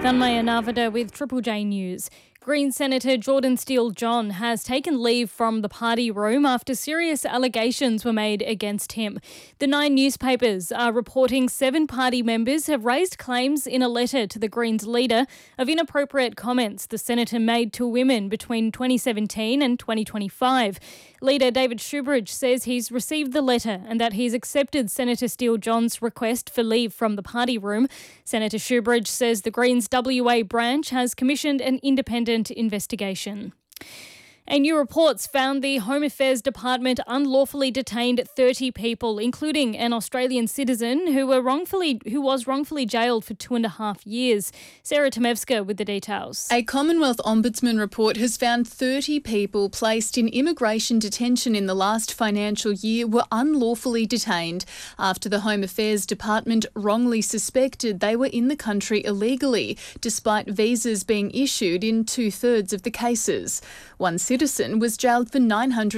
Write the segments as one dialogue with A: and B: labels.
A: Tanmaya Narvada with Triple J News. Green Senator Jordan Steele-John has taken leave from the party room after serious allegations were made against him. The 9 newspapers are reporting 7 party members have raised claims in a letter to the Greens leader of inappropriate comments the senator made to women between 2017 and 2025. Leader David Shoebridge says he's received the letter and that he's accepted Senator Steele-John's request for leave from the party room. Senator Shoebridge says the Greens WA branch has commissioned an independent investigation. And new reports found the Home Affairs Department unlawfully detained 30 people, including an Australian citizen who was wrongfully jailed for 2.5 years. Sarah Tomevska with the details.
B: A Commonwealth Ombudsman report has found 30 people placed in immigration detention in the last financial year were unlawfully detained after the Home Affairs Department wrongly suspected they were in the country illegally, despite visas being issued in 2/3 of the cases. One citizen was jailed for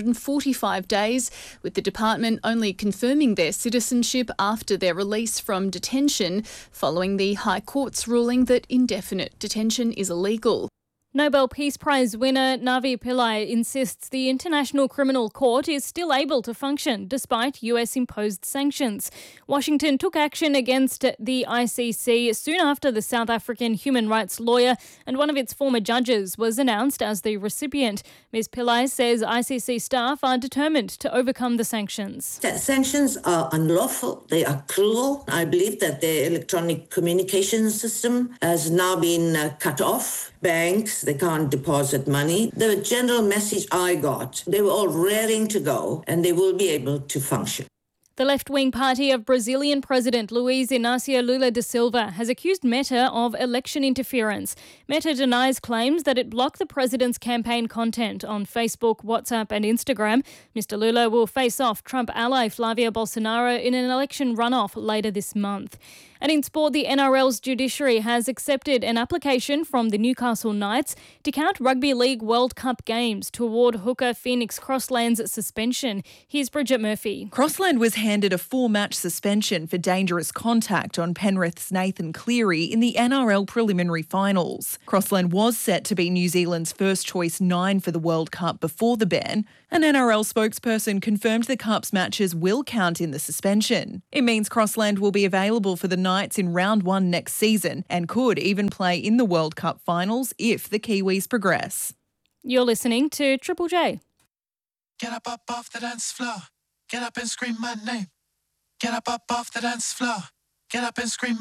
B: 945 days, with the department only confirming their citizenship after their release from detention, following the High Court's ruling that indefinite detention is illegal.
A: Nobel Peace Prize winner Navi Pillai insists the International Criminal Court is still able to function despite US-imposed sanctions. Washington took action against the ICC soon after the South African human rights lawyer and one of its former judges was announced as the recipient. Ms. Pillai says ICC staff are determined to overcome the sanctions.
C: The sanctions are unlawful. They are cruel. I believe that the electronic communication system has now been cut off. Banks, they can't deposit money. The general message I got, they were all raring to go and they will be able to function.
A: The left-wing party of Brazilian President Luiz Inácio Lula da Silva has accused Meta of election interference. Meta denies claims that it blocked the president's campaign content on Facebook, WhatsApp and Instagram. Mr. Lula will face off Trump ally Flavia Bolsonaro in an election runoff later this month. And in sport, the NRL's judiciary has accepted an application from the Newcastle Knights to count Rugby League World Cup games to award hooker Phoenix Crossland's suspension. Here's Bridget Murphy.
D: Crossland was handed a 4-match suspension for dangerous contact on Penrith's Nathan Cleary in the NRL preliminary finals. Crossland was set to be New Zealand's first choice 9 for the World Cup before the ban. An NRL spokesperson confirmed the Cup's matches will count in the suspension. It means Crossland will be available for the Knights in round 1 next season and could even play in the World Cup finals if the Kiwis progress.
A: You're listening to Triple J.
E: Get up off the dance floor. Get up and scream my name. Get up off the dance floor. Get up and scream